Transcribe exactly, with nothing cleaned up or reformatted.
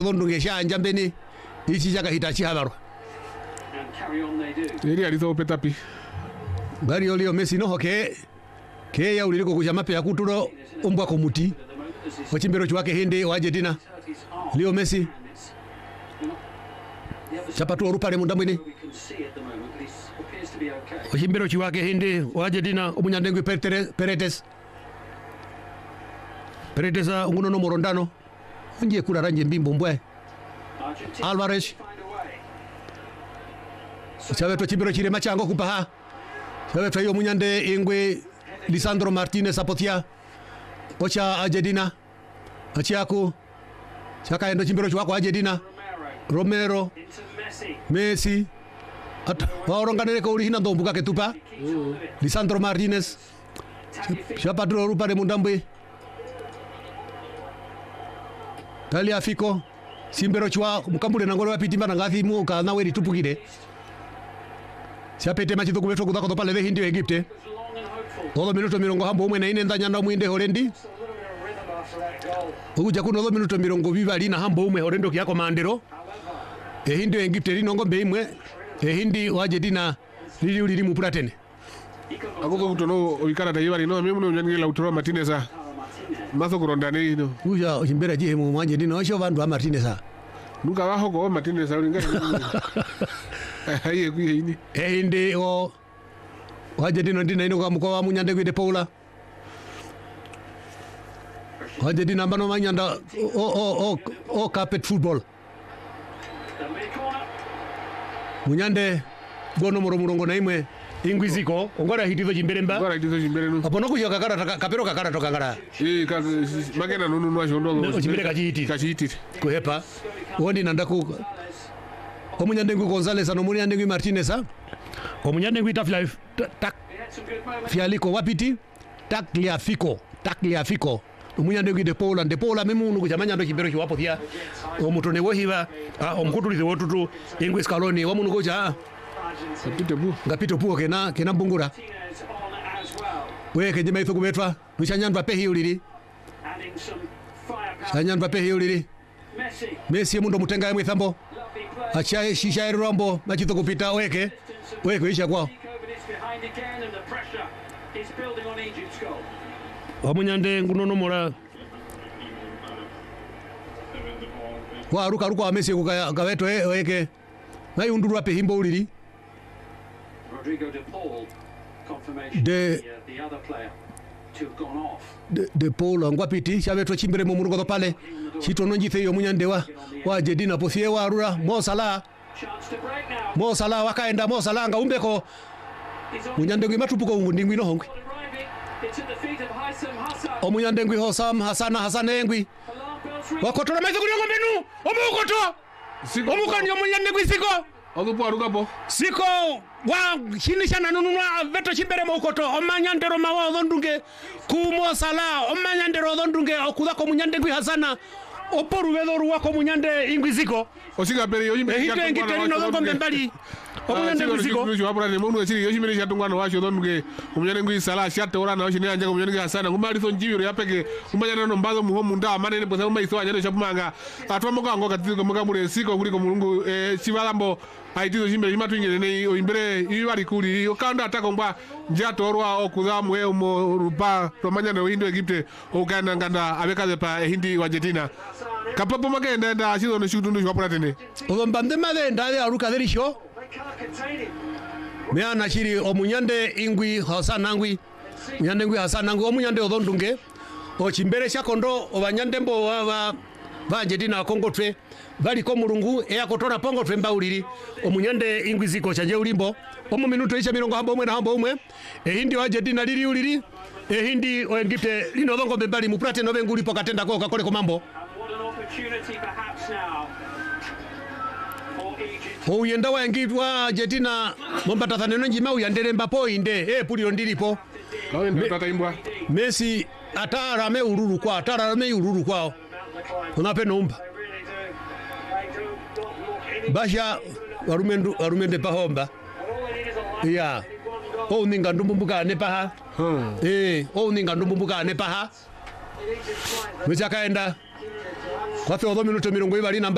ondunge shanja mbeni ichi chaka hitachi habarwa eri alizo petapi ngari olio Messi no hoke ke ya uliliko kuja mape ya kuturo ombwa komuti ochimbero chwake hindi wa Argentina Leo Messi chapatu orupale mundambweni ochimbero chwake hindi wa Argentina omunyandengwi Paredes Paredes nguno no morondano nje kula ranje mbimbo mbwe Alvarez chaveto chimbero chire machango kupaha chaveto yo munyande ingwe Lisandro Martinez apotia ocha Argentina achiaku chakaendo chimbero chwako Argentina Romero Messi at waoronganele ko ulihina ndombuka ketupa mm. Lisandro Martinez chapadro rupare mundambwe Tagliafico simbero chwa mukambule nangolo wapitimba nangathi mu kana weri tupukire chapete machito kubetwa kudako to pale hindi Egypte todo minuto mirongo hambo umwe na ine ndanya ndo mwinde Horendi uja kuno do minuto mirongo bibali na hambo umwe Horendo kyako mandero e hindi Egypte lino ngombe imwe e hindi Argentina lili lili mu Platene agogo kutono oikara tayibali no mimi no nyangila utoro Martinez a maso kurondane ino uja chimbera je mu Argentina osho vandu a Martinez a nuka baho ko Martinez a ulinga aye kuini e hindi o Argentina ndina ino kwa mkoa munyande kwide Paula Argentina mbano manyanda o o o o carpet football munyande gono moro murongo na imwe ingwiziko ongora hitizo jimberemba ongora hitizo jimberenu apono kuyo kakara kapero kakara tokangara eh ka magena nunu nwa shondo jimbere kachiti kachiti kuhepa wondi nandaku omunyande ngwi Gonzalez ano munyande ngwi Martinez ha omunyande ngwi tafla tak fialiko wapiti Tagliafico Tagliafico omunyande ngwi de Paula de Paula memunu kujamanya ndo chimbero chiwapo thia omutone wohiva omkutulize wotutu ingwe Scaloni wamunu koja kapito bu ngapito puo kena kena mbungura weke jema ithu kubetwa nushanyandwa pehi ulili shanyandwa pehi ulili Messi mundo mutenga yemwe thambo acha shisha erombo machito kupita weke weke isha kwao wamunyande ngunono mora wa ruka ruka wa Messi kukaweto weke nai undurwa pe himbo ulili Rodrigo de Paul confirmation de the, uh, the other player to have gone off de, de Paul ngwapiti chavetwa chimbere mu murugo pale chitono njithe yo munyande wa wa Argentina posie wa rura Mo Salah Mo Salah wakaenda Mo Salah ngaumbeko munyande ngwi matupuko ungu ndingwi no hongwe omunyande ngwi Hosam Hasana Hasane ngwi wakotora maize kuri ngombenu omukoto omukani omunyande ngwi siko ogupo arugapo siko wa hinishana nunwa veto chimbere mokoto omanyandero mawa odondunge ku Mo Salah omanyandero odondunge okuda ko munyande ngwi Hasana oporu vedoru wako munyande ingwiziko osinga pere yo yimbe hito ngiteli no ngombe mbali omunyande ngwiziko njo wapura ne mundu esiri yo yimbe chatungwana wacho odondunge munyande ngwi Salah shate orana wacho ne anja munyande ngwi Hasana ngumali so njibiro yapeke umanyana no mbazo muho munda manene posa umaiso anyane chapumanga atwa moka ngoka tiko moka mure siko kuliko mulungu eh chivalambo aitizo yimbe yimatwingene ne imbere ibali kuli okanda atakongwa njatorwa okuza mwe umo rupa romanyana windo Egypte okana nganda abekaze pa hindi wa Argentina kapapo magenda nda chizo no shutundu shwapura tene ombande malenda ya ruka derisho meana chiri omunyande ingwi Hasana ngwi munyande ngwi Hasana ngwi omunyande odondunge ochimbere shakondo obanyande mbo wa ba Argentina kongotwe bali ko mulungu eyakotora pongotwe mbauliri omunyande ingwi ziko chanje ulimbo omu minuto isha mirongo hambo umwe na hambo umwe ehindi wa Argentina lili uliri ehindi oengite lino longo mbali mu Platene no benguli pokatenda ko kakole ko mambo o yenda wa ngitwa Argentina mombata thaneno njima uyandele mbapo inde eh puliro ndilipo Me, tataimbwa Messi atara me ururu kwa atara me ururu kwao unape nomba basha warumendu warumende pahomba ya o ninga ndumbuka ne paha hmm. eh o ninga ndumbuka ne paha Messi akaenda kwa two minuto mirongo ibiri na